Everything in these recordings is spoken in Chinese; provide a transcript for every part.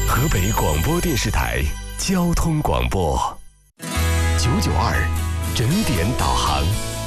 河北广播电视台交通广播992整点导航。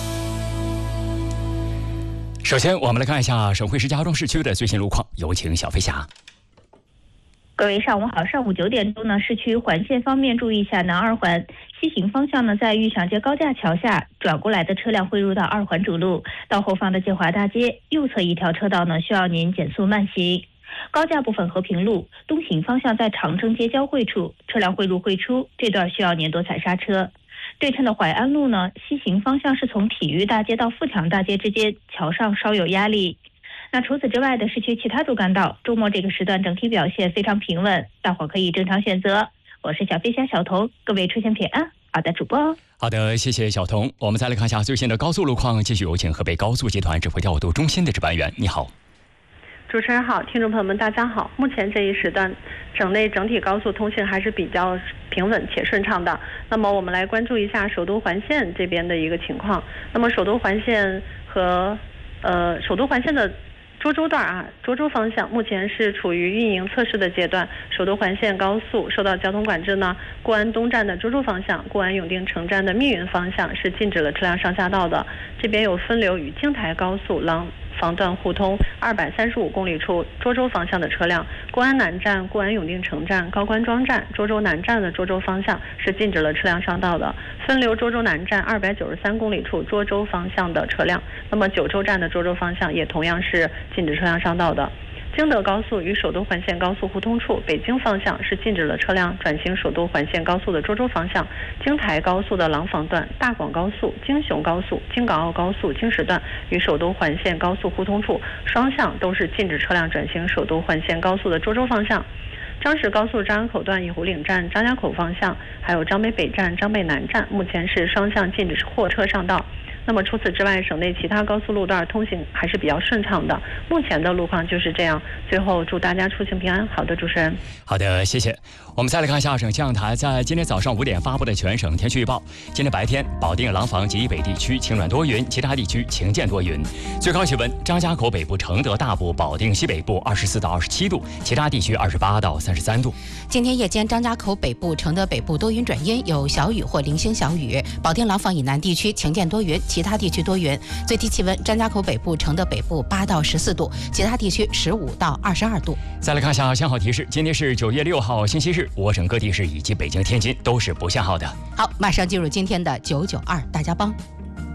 首先，我们来看一下省会石家庄市区的最新路况，有请小飞侠。 各位上午好，上午9点钟呢，市区环线方面注意一下南二环西行方向呢，在玉祥街高架桥下转过来的车辆汇入到二环主路，到后方的建华大街右侧一条车道呢，需要您减速慢行。高架部分和平路东行方向在长征街交汇处车辆汇入汇出，这段需要您多踩刹车。对称的淮安路呢，西行方向是从体育大街到富强大街之间桥上稍有压力。那除此之外的市区其他主干道周末这个时段整体表现非常平稳，大伙可以正常选择。我是小飞侠小童，各位出行平安。好的，主播哦。 好的，谢谢小童。我们再来看一下最新的高速路况，继续有请河北高速集团指挥调度中心的值班员。你好。 主持人好，听众朋友们大家好。目前这一时段省内整体高速通行还是比较平稳且顺畅的。那么我们来关注一下首都环线这边的一个情况。那么首都环线和首都环线的涿州段涿州方向目前是处于运营测试的阶段。首都环线高速受到交通管制呢，固安东站的涿州方向、固安永定城站的密云方向是禁止了车辆上下道的。这边有分流与京台高速廊坊段互通235公里处涿州方向的车辆，固安南站、固安永定城站、高官庄站、涿州南站的涿州方向是禁止了车辆上道的。分流涿州南站293公里处涿州方向的车辆，那么九州站的涿州方向也同样是禁止车辆上道的。京德高速与首都环线高速互通处北京方向是禁止了车辆转行首都环线高速的涿州方向。京台高速的廊坊段、大广高速、京雄高速、京港澳高速京石段与首都环线高速互通处双向都是禁止车辆转行首都环线高速的涿州方向。张石高速张家口段以湖岭站、张家口方向，还有张北北站、张北南站目前是双向禁止货车上道。那么除此之外，省内其他高速路段通行还是比较顺畅的。目前的路况就是这样。最后祝大家出行平安。好的，主持人。 好的，谢谢。我们再来看下省气象台在今天早上5点发布的全省天气预报。今天白天，保定、廊坊及以北地区晴暖多云，其他地区晴间多云。最高气温：张家口北部、承德大部、保定西北部24到27度，其他地区28到33度。 今天夜间，张家口北部、承德北部多云转阴，有小雨或零星小雨；保定、廊坊以南地区晴间多云，其他地区多云。最低气温：张家口北部、承德北部8到14度，其他地区15到22度。 再来看一下信号提示，今天是9月6号星期日，我省各地市以及北京、天津都是不限号的。 好，马上进入今天的992大家帮。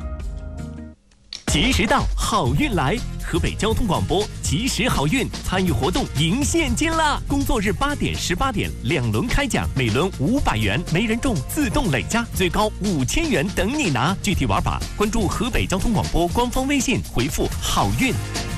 及时到，好运来！河北交通广播及时好运参与活动赢现金啦！工作日8点、18点2轮开奖，每轮500元，没人中自动累加，最高5000元等你拿。具体玩法关注河北交通广播官方微信，回复好运。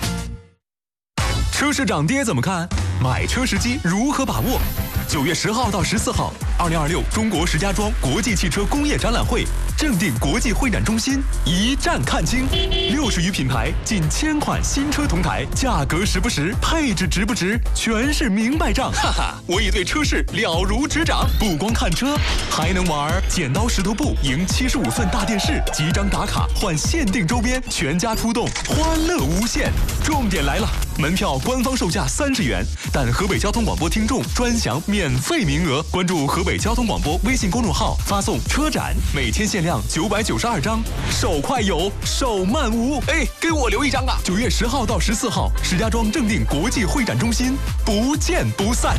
车市涨跌怎么看？买车时机如何把握？9月10号到14号，2026中国石家庄国际汽车工业展览会正定国际会展中心一站看清，60余品牌，近1000款新车同台，价格实不实，配置值不值，全是明白账。哈哈，我已对车市了如指掌，不光看车，还能玩剪刀石头布赢75寸大电视，集章打卡换限定周边，全家出动，欢乐无限。重点来了，门票官方售价30元，但河北交通广播听众专享免费名额。关注河北交通广播微信公众号，发送车展，每天限量992张，手快有，手慢无。哎，给我留一张啊！9月10号到14号，石家庄正定国际会展中心，不见不散。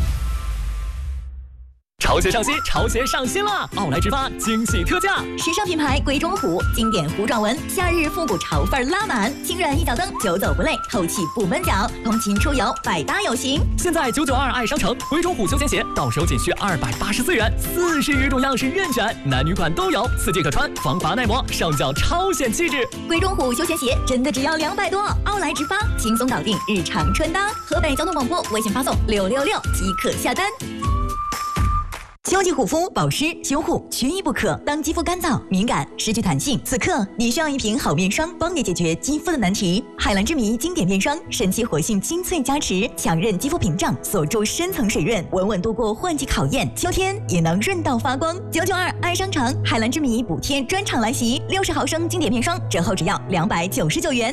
潮鞋上新，潮鞋上新了！奥莱直发惊喜特价， 时尚品牌鬼冢虎，经典糊状纹，夏日复古潮范拉满，轻软一脚蹬，久走不累，透气不闷脚，通勤出游百搭有型。 现在992爱商城鬼冢虎休闲鞋到手仅需284元，40余种样式任选，男女款都有，4季可穿，防滑耐磨，上脚超显气质。 鬼冢虎休闲鞋真的只要200多，奥莱直发轻松搞定日常穿搭。河北交通广播微信发送666即可下单。秋季护肤保湿修护缺一不可。当肌肤干燥、敏感、失去弹性，此刻你需要一瓶好面霜，帮你解决肌肤的难题。海蓝之谜经典面霜，神奇活性精粹加持，强韧肌肤屏障，锁住深层水润，稳稳度过换季考验，秋天也能润到发光。992爱商城海蓝之谜补贴专场来袭，60毫升经典面霜折后只要299元。